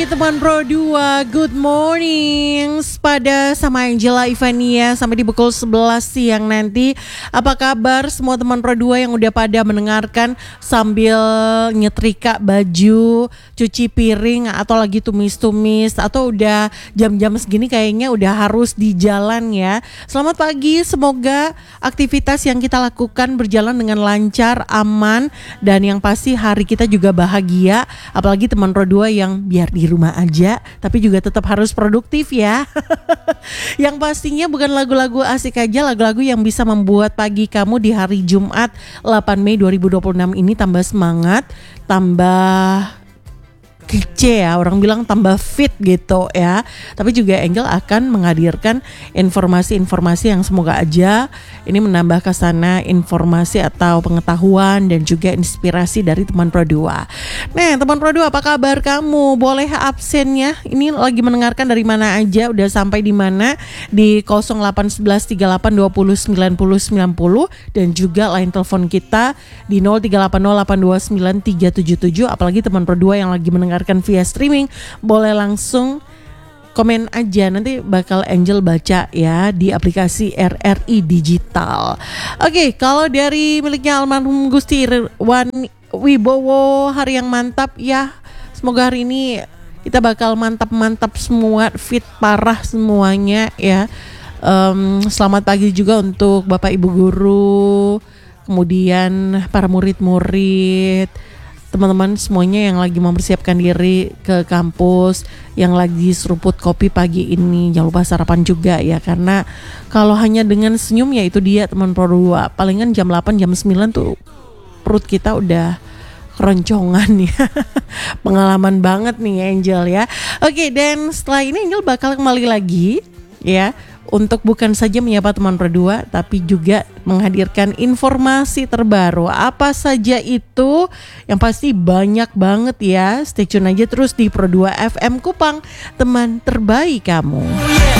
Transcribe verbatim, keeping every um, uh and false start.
Teman Pro dua, good morning pada sama Angela Ivania sampai di pukul sebelas siang nanti. Apa kabar semua teman Pro dua yang udah pada mendengarkan sambil nyetrika baju, cuci piring atau lagi tumis-tumis atau udah jam-jam segini kayaknya udah harus di jalan ya. Selamat pagi, semoga aktivitas yang kita lakukan berjalan dengan lancar, aman dan yang pasti hari kita juga bahagia. Apalagi teman Pro dua yang biar di rumah aja tapi juga tetap harus produktif ya. Yang pastinya bukan lagu-lagu asik aja, lagu-lagu yang bisa membuat pagi kamu di hari Jumat delapan Mei dua ribu dua puluh enam ini tambah semangat, tambah kece ya, orang bilang tambah fit gitu ya. Tapi juga Angel akan menghadirkan informasi-informasi yang semoga aja ini menambah kesana informasi atau pengetahuan dan juga inspirasi dari teman Pro dua. Nah teman Pro dua, apa kabar kamu? Boleh absennya, ini lagi mendengarkan dari mana aja, udah sampai di mana? Di nol delapan satu satu tiga delapan dua nol sembilan nol sembilan nol dan juga line telepon kita di nol tiga delapan nol delapan dua sembilan tiga tujuh tujuh. Apalagi teman Pro dua yang lagi mendengarkan via streaming, boleh langsung komen aja, nanti bakal Angel baca ya di aplikasi R R I Digital. Oke, kalau dari miliknya almarhum Gusti Irwan Wibowo, hari yang mantap ya. Semoga hari ini kita bakal mantap-mantap semua, fit parah semuanya ya. Um, selamat pagi juga untuk Bapak Ibu guru, kemudian para murid-murid, teman-teman semuanya yang lagi mempersiapkan diri ke kampus, yang lagi seruput kopi pagi ini. Jangan lupa sarapan juga ya, karena kalau hanya dengan senyum ya itu dia teman Pro dua. Palingan jam delapan jam sembilan tuh perut kita udah keroncongan ya. Pengalaman banget nih Angel ya. Oke, dan setelah ini Angel bakal kembali lagi ya, untuk bukan saja menyapa teman Pro dua tapi juga menghadirkan informasi terbaru. Apa saja itu? Yang pasti banyak banget ya. Stay tune aja terus di Pro dua F M Kupang, teman terbaik kamu.